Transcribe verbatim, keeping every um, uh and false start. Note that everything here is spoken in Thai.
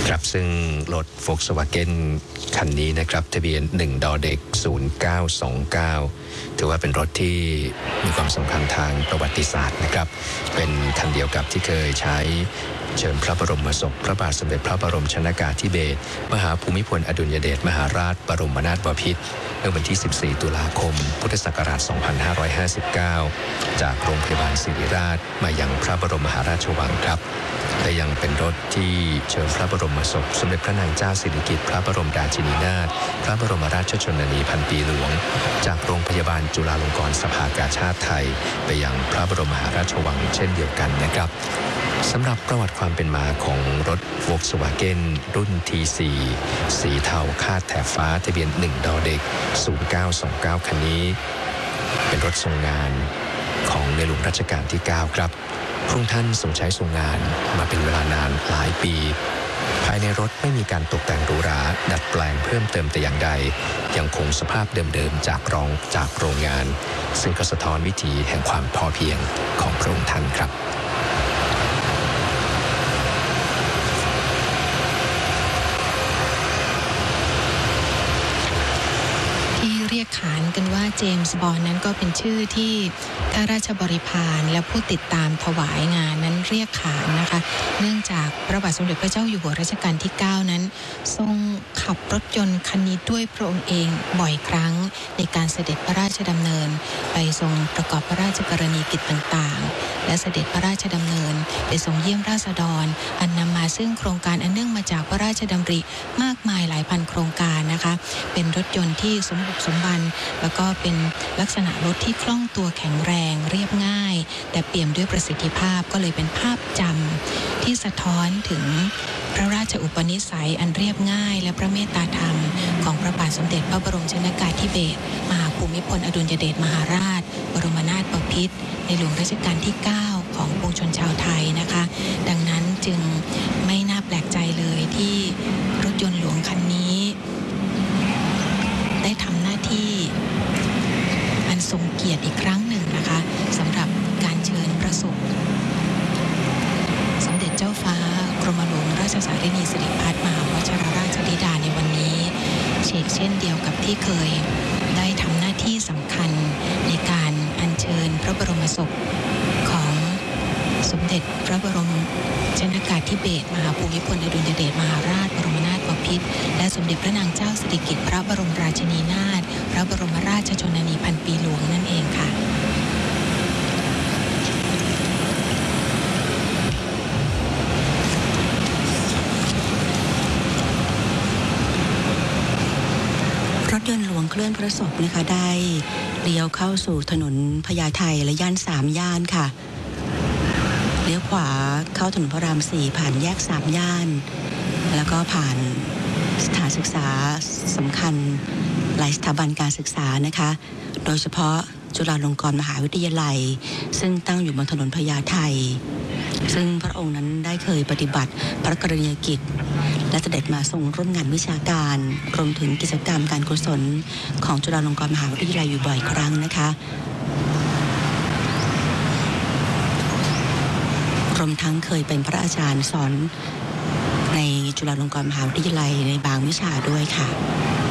ครับซึ่งรถ Volkswagen คันนี้นะครับทะเบียนหนึ่งดอเด็กศูนย์เก้าสองเก้าถือว่าเป็นรถที่มีความสำคัญทางประวัติศาสตร์นะครับเป็นคันเดียวกับที่เคยใช้เชิญพระบรมศพพระบาทสมเด็จพระบรมชนกาธิเบศรมหาภูมิพลอดุลยเดชมหาราชบรมนาถบพิตรเมื่อวันที่สิบสี่ตุลาคมพุทธศักราชสองพันห้าร้อยห้าสิบเก้าจากโรงพยาบาลศิริราชมายังพระบรมมหาราชวังครับและยังเป็นรถที่เชิญพระบรมศพสมเด็จพระนางเจ้าสิริกิติ์พระบรมราชินีนาถพระบรมราชชนนีพันปีหลวงจากโรงพยาบาลจุฬาลงกรณ์สภากาชาดไทยไปยังพระบรมมหาราชวังเช่นเดียวกันนะครับสำหรับประวัติความเป็นมาของรถ Volkswagen รุ่น ที สี่ สีเทาคาดแถบฟ้าทะเบียนหนึ่งดอเด็กศูนย์เก้าสองเก้าคันนี้เป็นรถทรงงานของในหลวงรัชกาลที่เก้าครับพระองค์ท่านทรงใช้ทรงงานมาเป็นเวลานานหลายปีภายในรถไม่มีการตกแต่งหรูหราดัดแปลงเพิ่มเติมแต่อย่างใดยังคงสภาพเดิมๆจากรองจากโรงงานซึ่งก็สะท้อนวิถีแห่งความพอเพียงของพระองค์ท่านครับเรียกขานกันว่าเจมส์บอนด์นั้นก็เป็นชื่อที่ข้าราชบริพารและผู้ติดตามถวายงานนั้นเรียกขานนะคะเนื่องจากพระบาทสมเด็จพระเจ้าอยู่หัวรัชกาลที่เก้านั้นทรงขับรถยนต์คันนี้ด้วยพระองค์เองบ่อยครั้งในการเสด็จพระราชดำเนินไปทรงประกอบพระราชกรณีกิจต่างๆและเสด็จพระราชดำเนินไปทรงเยี่ยมราษฎรอันนำมาซึ่งโครงการอันเนื่องมาจากพระราชดำริมากมายหลายพันโครงการนะคะเป็นรถยนต์ที่สมบุกสมบันแล้วก็เป็นลักษณะรถที่คล่องตัวแข็งแรงเรียบง่ายแต่เปี่ยมด้วยประสิทธิภาพก็เลยเป็นภาพจำที่สะท้อนถึงพระราชอุปนิสัยอันเรียบง่ายและพระเมตตาธรรมของพระบาทสมเด็จพระบรมชนกาธิเบศรมหาภูมิพลอดุลยเดชมหาราชบรมนาถบพิตรในหลวงรัชกาลที่เก้าของปวงชนชาวไทยนะคะดังนั้นจึงไม่น่าแปลกใจเลยที่รถยนต์หลวงคันนี้ได้ทำหน้าที่อันทรงเกียรติอีกครั้งหนึ่งนะคะสำหรับการเชิญพระศพสมเด็จเจ้าฟ้ากรมหลวงราชสารินีสิริพัฒน์มหาวชิรราชธิดาในวันนี้เช่นเช่นเดียวกับที่เคยได้ทำหน้าที่สำคัญในการอัญเชิญพระบรมศพของสมเด็จพระบรมชนกาธิเบศรมหาภูมิพลอดุลยเดชมหาราชบรมนาถบพิตรและสมเด็จพระนางเจ้าสิริกิติ์พระบรมราชินีนาถพระบรมราชชนนีพันปีหลวงนั่นเองค่ะรถยนต์หลวงเคลื่อนพระศพนะคะได้เลี้ยวเข้าสู่ถนนพญาไทและย่านสามย่านค่ะเลี้ยวขวาเข้าถนนพระรามสี่ผ่านแยกสามย่านแล้วก็ผ่านสถานศึกษาสำคัญหลายสถาบันการศึกษานะคะโดยเฉพาะจุฬาลงกรณ์มหาวิทยาลัยซึ่งตั้งอยู่บนถนนพญาไทซึ่งพระองค์นั้นได้เคยปฏิบัติพระกรณียกิจและเสด็จมาทรงร่วมงานวิชาการรวมถึงกิจกรรมการกุศลของจุฬาลงกรณ์มหาวิทยาลัยอยู่บ่อยครั้งนะคะรวมทั้งเคยเป็นพระอาจารย์สอนในจุฬาลงกรณ์มหาวิทยาลัยในบางวิชาด้วยค่ะ